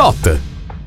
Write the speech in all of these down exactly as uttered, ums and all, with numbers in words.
Spot.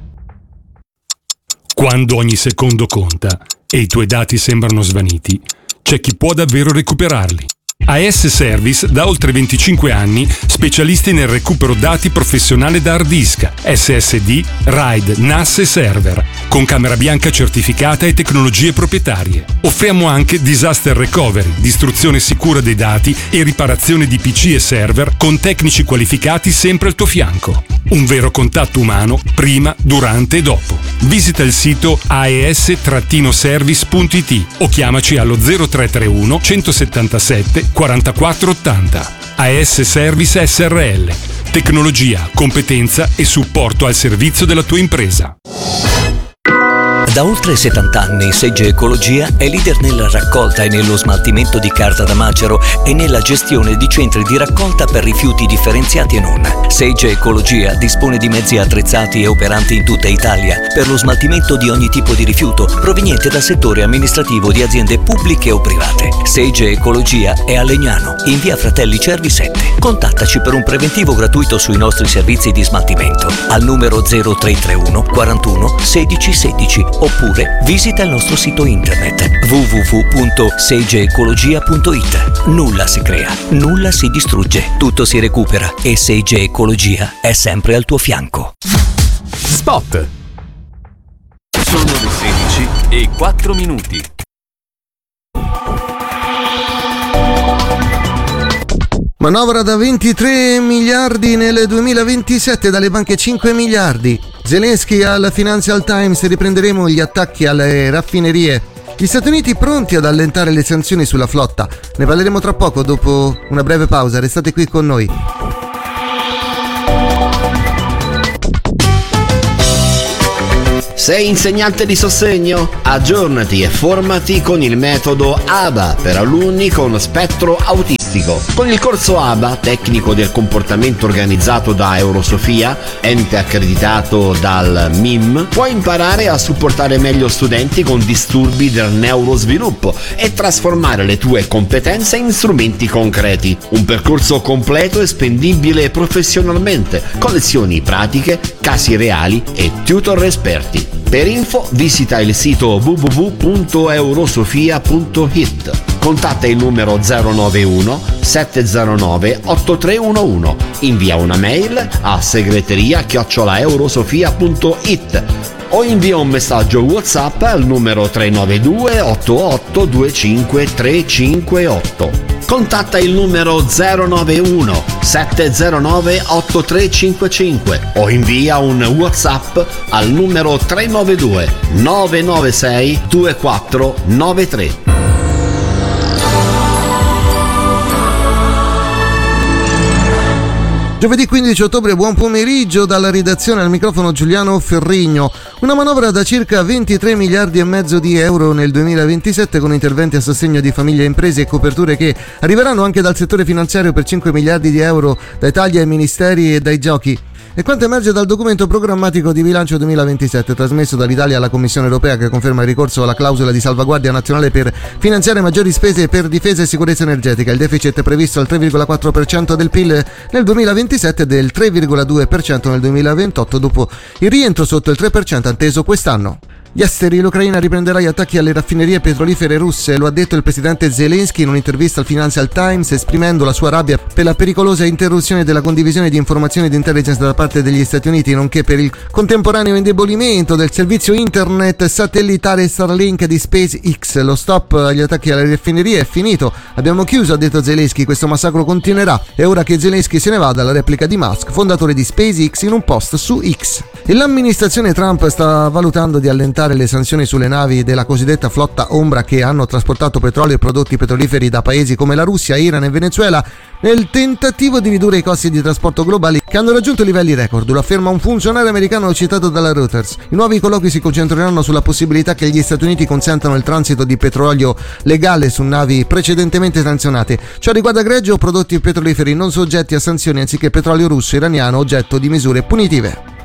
Quando ogni secondo conta e i tuoi dati sembrano svaniti, c'è chi può davvero recuperarli. A S Service da oltre venticinque anni, specialisti nel recupero dati professionale da hard disk, S S D, RAID, N A S e server, con camera bianca certificata e tecnologie proprietarie. Offriamo anche disaster recovery, distruzione sicura dei dati e riparazione di P C e server con tecnici qualificati sempre al tuo fianco. Un vero contatto umano prima, durante e dopo. Visita il sito a e s service punto i t o chiamaci allo zero tre tre uno centosettantasette quarantaquattro ottanta. A S Service S R L. Tecnologia, competenza e supporto al servizio della tua impresa. Da oltre settanta anni Sage Ecologia è leader nella raccolta e nello smaltimento di carta da macero e nella gestione di centri di raccolta per rifiuti differenziati e non. Sage Ecologia dispone di mezzi attrezzati e operanti in tutta Italia per lo smaltimento di ogni tipo di rifiuto proveniente dal settore amministrativo di aziende pubbliche o private. Sage Ecologia è a Legnano, in via Fratelli Cervi sette. Contattaci per un preventivo gratuito sui nostri servizi di smaltimento al numero zero tre tre uno quarantuno sedici sedici oppure visita il nostro sito internet w w w punto sage ecologia punto i t. Nulla si crea, nulla si distrugge, tutto si recupera e Sage Ecologia è sempre al tuo fianco. Spot. Sono le sedici e quattro minuti. Manovra da ventitré miliardi nel duemilaventisette, dalle banche cinque miliardi. Zelensky al Financial Times: riprenderemo gli attacchi alle raffinerie. Gli Stati Uniti pronti ad allentare le sanzioni sulla flotta. Ne parleremo tra poco, dopo una breve pausa. Restate qui con noi. Sei insegnante di sostegno? Aggiornati e formati con il metodo A B A per alunni con spettro autistico. Con il corso A B A, tecnico del comportamento organizzato da Eurosofia, ente accreditato dal M I M, puoi imparare a supportare meglio studenti con disturbi del neurosviluppo e trasformare le tue competenze in strumenti concreti. Un percorso completo e spendibile professionalmente, con lezioni pratiche, casi reali e tutor esperti. Per info visita il sito w w w punto eurosofia punto i t. Contatta il numero zero nove uno sette zero nove otto tre uno uno. Invia una mail a segreteria chiocciola eurosofia punto i t o invia un messaggio WhatsApp al numero tre nove due otto otto due cinque tre cinque otto. Contatta il numero zero nove uno sette zero nove otto tre cinque cinque o invia un WhatsApp al numero tre nove due nove nove sei due quattro nove tre. Giovedì quindici ottobre, buon pomeriggio dalla redazione, al microfono Giuliano Ferrigno. Una manovra da circa ventitré miliardi e mezzo di euro nel duemilaventisette, con interventi a sostegno di famiglie e imprese e coperture che arriveranno anche dal settore finanziario per cinque miliardi di euro dai tagli ai ministeri e dai giochi. E quanto emerge dal documento programmatico di bilancio duemilaventisette trasmesso dall'Italia alla Commissione Europea, che conferma il ricorso alla clausola di salvaguardia nazionale per finanziare maggiori spese per difesa e sicurezza energetica. Il deficit è previsto al tre virgola quattro per cento del P I L nel duemilaventisette e del tre virgola due per cento nel duemilaventotto, dopo il rientro sotto il tre per cento atteso quest'anno. Gli esteri: l'Ucraina riprenderà gli attacchi alle raffinerie petrolifere russe, lo ha detto il presidente Zelensky in un'intervista al Financial Times, esprimendo la sua rabbia per la pericolosa interruzione della condivisione di informazioni di intelligence da parte degli Stati Uniti, nonché per il contemporaneo indebolimento del servizio internet satellitare Starlink di SpaceX. Lo stop agli attacchi alle raffinerie è finito, abbiamo chiuso, ha detto Zelensky, questo massacro continuerà. È ora che Zelensky se ne vada, la replica di Musk, fondatore di SpaceX, in un post su X. E l'amministrazione Trump sta valutando di allentare le sanzioni sulle navi della cosiddetta flotta ombra che hanno trasportato petrolio e prodotti petroliferi da paesi come la Russia, Iran e Venezuela, nel tentativo di ridurre i costi di trasporto globali che hanno raggiunto livelli record, lo afferma un funzionario americano citato dalla Reuters. I nuovi colloqui si concentreranno sulla possibilità che gli Stati Uniti consentano il transito di petrolio legale su navi precedentemente sanzionate. Ciò riguarda greggi o prodotti petroliferi non soggetti a sanzioni, anziché petrolio russo e iraniano oggetto di misure punitive.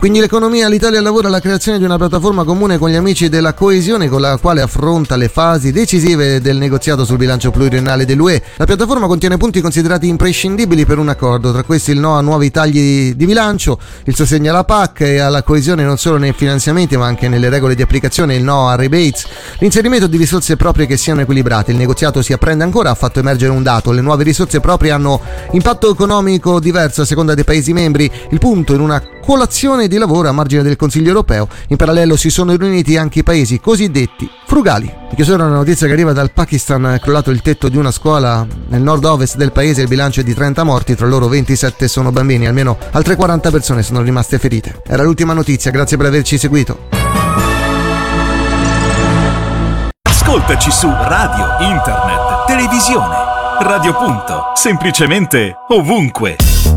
Quindi l'economia, l'Italia lavora alla creazione di una piattaforma comune con gli amici della coesione con la quale affronta le fasi decisive del negoziato sul bilancio pluriennale dell'U E. La piattaforma contiene punti considerati imprescindibili per un accordo, tra questi il no a nuovi tagli di bilancio, il sostegno alla P A C e alla coesione non solo nei finanziamenti ma anche nelle regole di applicazione, il no a rebates, l'inserimento di risorse proprie che siano equilibrate. Il negoziato si apprende ancora, ha fatto emergere un dato: le nuove risorse proprie hanno impatto economico diverso a seconda dei Paesi membri, il punto in una colazione di lavoro a margine del Consiglio europeo. In parallelo si sono riuniti anche i paesi cosiddetti frugali. In chiusura una notizia che arriva dal Pakistan: è crollato il tetto di una scuola nel nord-ovest del paese, il bilancio è di trenta morti, tra loro ventisette sono bambini, almeno altre quaranta persone sono rimaste ferite. Era l'ultima notizia, grazie per averci seguito. Ascoltaci su radio, internet, televisione, Radio Punto, semplicemente ovunque.